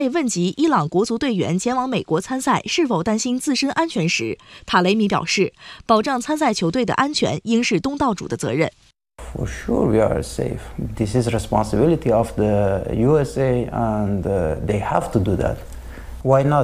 被问及伊朗国足队员前往美国参赛是否担心自身安全时，塔雷米表示，保障参赛球队的安全应是东道主的责任。 For sure, we are safe. This is responsibility of the USA, and they have to do that. Why not?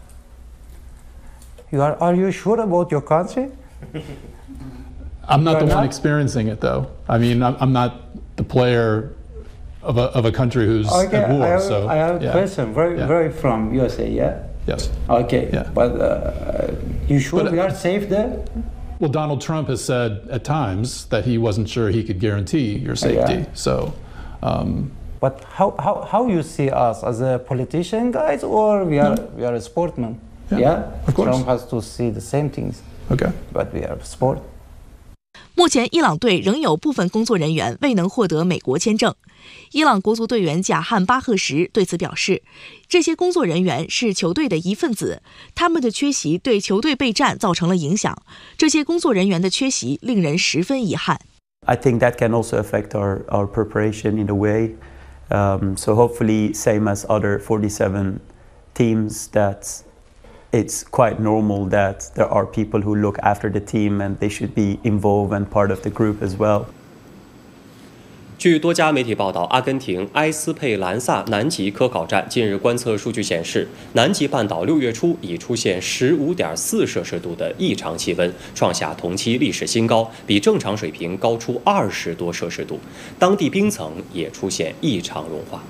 Are you sure about your country? I'm not the one experiencing it, though. I mean, I'm not the player of a country who's at war. I have a question. Very from USA, yeah? Yes. Okay. Yeah. But you sure we are safe there? Well, Donald Trump has said at times that he wasn't sure he could guarantee your safety. Yeah. So. But how you see us as a politician, guys, or we are a sportsman? Yeah. Of course. Trump has to see the same things. Okay. But we are sport. 目前，伊朗队仍有部分工作人员未能获得美国签证。伊朗国足队员贾汉巴赫什对此表示，这些工作人员是球队的一份子，他们的缺席对球队备战造成了影响。这些工作人员的缺席令人十分遗憾。 I think that can also affect our preparation in a way. So hopefully, same as other 47 teams, it's quite normal that there are people who look after the team and they should be involved and part of the group as well. 据多家媒体报道，阿根廷埃斯佩兰萨南极科考站近日观测数据显示，南极半岛6月初已出现15.4摄氏度的异常气温，创下同期历史新高，比正常水平高出20多摄氏度。当地冰层也出现异常融化。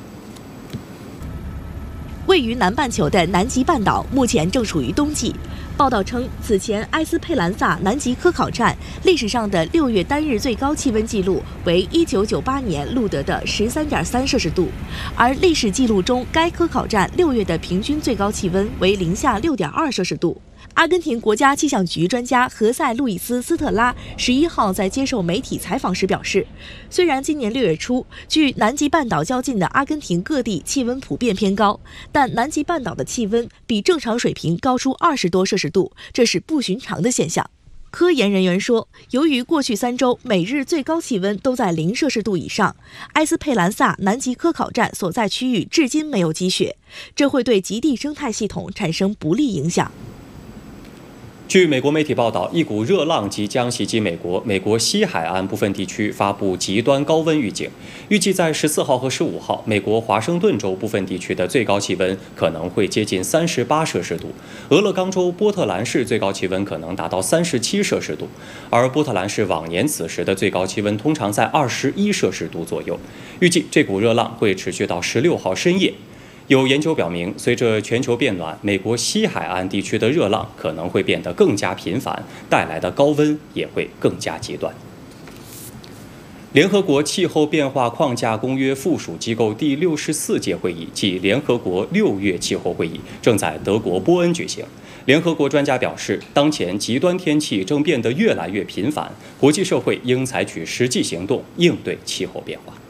位于南半球的南极半岛目前正处于冬季。报道称，此前埃斯佩兰萨南极科考站历史上的6月单日最高气温纪录为1998年录得的13.3摄氏度，而历史记录中该科考站6月的平均最高气温为零下6.2摄氏度。阿根廷国家气象局专家何塞·路易斯·斯特拉11号在接受媒体采访时表示，虽然今年6月初距南极半岛较近的阿根廷各地气温普遍偏高，但南极半岛的气温比正常水平高出20多摄氏度，这是不寻常的现象。科研人员说，由于过去3周每日最高气温都在0摄氏度以上，埃斯佩兰萨南极科考站所在区域至今没有积雪，这会对极地生态系统产生不利影响。 据美国媒体报道，一股热浪即将袭击美国，美国西海岸部分地区发布极端高温预警，预计在14号和15号，美国华盛顿州部分地区的最高气温可能会接近38摄氏度，俄勒冈州波特兰市最高气温可能达到37摄氏度，而波特兰市往年此时的最高气温通常在21摄氏度左右。预计这股热浪会持续到16号深夜。有研究表明，随着全球变暖，美国西海岸地区的热浪可能会变得更加频繁，带来的高温也会更加极端。联合国气候变化框架公约附属机构第64届会议暨联合国6月气候会议正在德国波恩举行。联合国专家表示，当前极端天气正变得越来越频繁，国际社会应采取实际行动应对气候变化。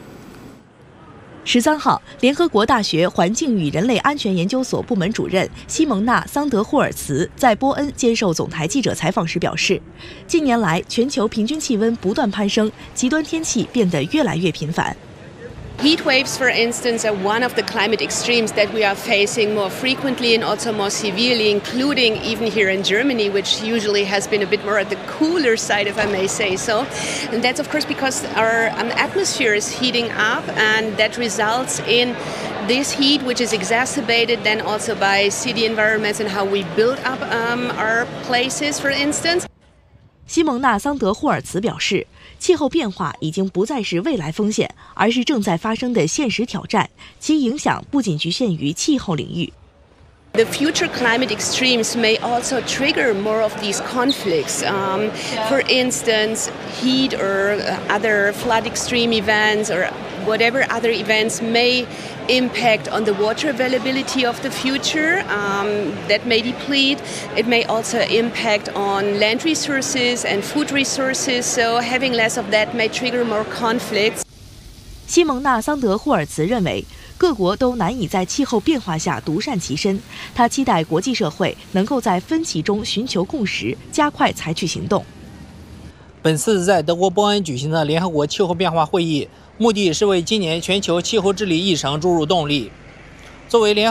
13号，联合国大学环境与人类安全研究所部门主任西蒙娜·桑德霍尔茨在波恩接受总台记者采访时表示，近年来全球平均气温不断攀升，极端天气变得越来越频繁。 Heat waves, for instance, are one of the climate extremes that we are facing more frequently and also more severely, including even here in Germany, which usually has been a bit more at the cooler side, if I may say so. And that's, of course, because our atmosphere is heating up, and that results in this heat, which is exacerbated then also by city environments and how we build up our places, for instance. 西蒙娜·桑德霍尔茨表示，气候变化已经不再是未来风险，而是正在发生的现实挑战，其影响不仅局限于气候领域。 The future climate extremes may also trigger more of these conflicts. For instance, heat or other flood extreme events or whatever other events may impact on the water availability of the future that may deplete. It may also impact on land resources and food resources. So having less of that may trigger more conflicts. 西蒙娜·桑德霍尔茨认为，各国都难以在气候变化下独善其身。他期待国际社会能够在分歧中寻求共识，加快采取行动。 本次在德国波恩举行的联合国气候变化会议，目的是为今年全球气候治理议程注入动力。作为联